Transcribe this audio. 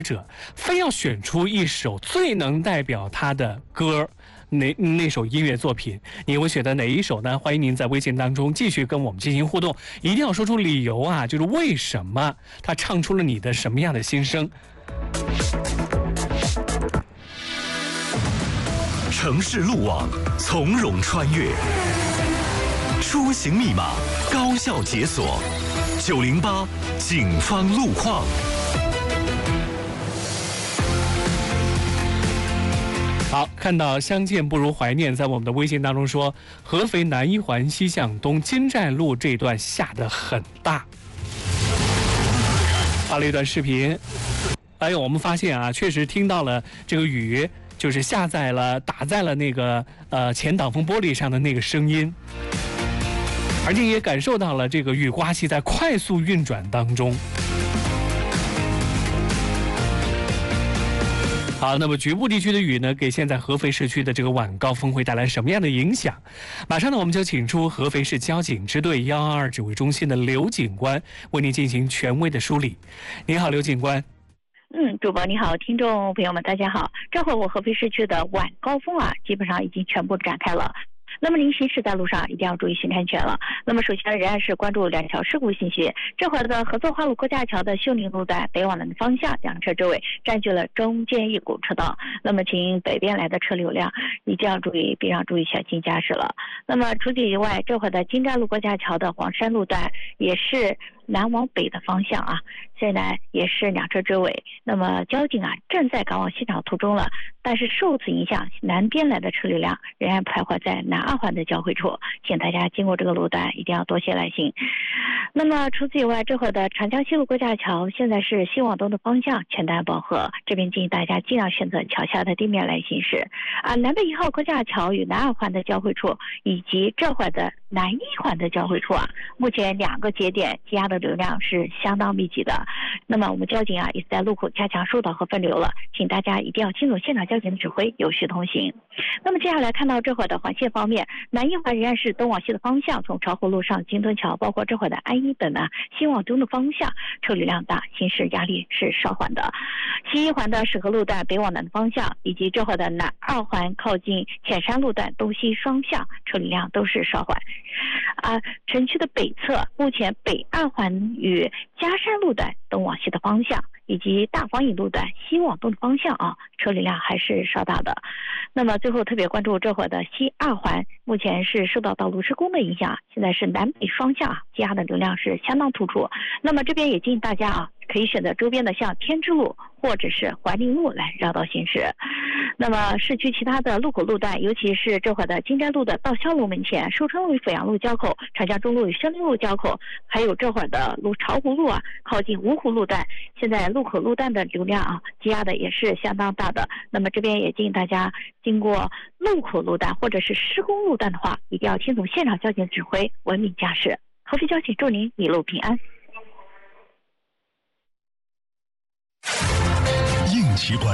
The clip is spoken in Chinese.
者非要选出一首最能代表他的歌，那首音乐作品，你会选择哪一首呢？欢迎您在微信当中继续跟我们进行互动，一定要说出理由啊，就是为什么他唱出了你的什么样的心声。 城市路网，从容穿越，出行密码，高效解锁。908警方路况。 好，看到相见不如怀念在我们的微信当中说，合肥南一环西向东金寨路这段下得很大，发了一段视频。哎呦，我们发现啊，确实听到了这个雨，就是打在了那个前挡风玻璃上的那个声音，而且也感受到了这个雨刮器在快速运转当中。好，那么局部地区的雨呢，给现在合肥市区的这个晚高峰会带来什么样的影响？马上呢，我们就请出合肥市交警支队122指挥中心的刘警官为您进行权威的梳理。您好，刘警官。 主播你好，听众朋友们大家好。这会我合肥市区的晚高峰啊，基本上已经全部展开了。那么您行驶在路上一定要注意行车安全了。那么首先仍然是关注两条事故信息。这会儿的合作花路郭架桥的秀宁路段北往南的方向，两车周围占据了中间一股车道。那么请北边来的车流量一定要注意，并要注意小心驾驶了。那么除此以外，这会儿的金寨路郭架桥的黄山路段也是南往北的方向啊，现在也是两车周围。那么交警啊正在赶往现场途中了，但是受此影响，南边来的车流量仍然徘徊在南2环的交汇处，请大家经过这个路段一定要多些耐心。那么除此以外，这会儿的长江西路郭架桥现在是西往东的方向，全单饱和，这边建议大家尽量选择桥下的地面来行驶啊。南北1号郭架桥与南2环的交汇处，以及这会儿的南1环的交汇处啊，目前2个节点积压的流量是相当密集的。那么我们交警啊也是在路口加强疏导和分流了，请大家一定要听从现场交警的指挥，有序通行。那么接下来看到这会儿的环线方面，南1环仍然是东往西的方向，从巢湖路上金墩桥，包括这会儿的安一等呢，西往东的方向车流量大，行驶压力是稍缓的。西1环的石河路段北往南的方向，以及这会儿的南2环靠近浅山路段东西双向车流量都是稍缓。城区的北侧，目前北2环与嘉山路段东往西的方向，以及大黄颍路段西往东的方向啊，车流量还是稍大的。那么最后特别关注这会儿的西2环，目前是受到道路施工的影响，现在是南北双向积压的流量是相当突出。那么这边也建议大家可以选择周边的像天之路或者是怀宁路来绕道行驶。那么市区其他的路口路段，尤其是这会儿的金寨路的道霄路门前、寿春路与阜阳路交口、长江中路与深林路交口，还有这会儿的巢湖路靠近芜湖路段，现在路口路段的流量积压的也是相当大的。那么这边也建议大家经过路口路段或者是施工路段的话，一定要听从现场交警指挥，文明驾驶。合肥交警祝您一路平安。 应急管